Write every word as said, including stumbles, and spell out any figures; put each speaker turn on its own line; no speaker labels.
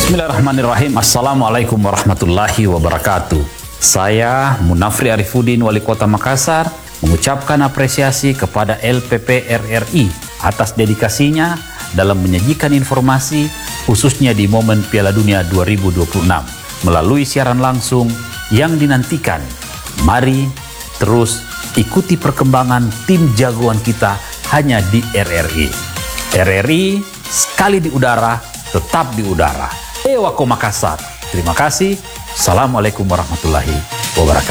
Bismillahirrahmanirrahim. Assalamualaikum warahmatullahi wabarakatuh. Saya Munafri Arifudin, Wali Kota Makassar, mengucapkan apresiasi kepada L P P R R I atas dedikasinya dalam menyajikan informasi khususnya di momen Piala Dunia dua ribu dua puluh enam melalui siaran langsung yang dinantikan. Mari terus ikuti perkembangan tim jagoan kita hanya di R R I. R R I sekali di udara, tetap di udara. Ewako Makassar. Terima kasih. Assalamualaikum warahmatullahi wabarakatuh.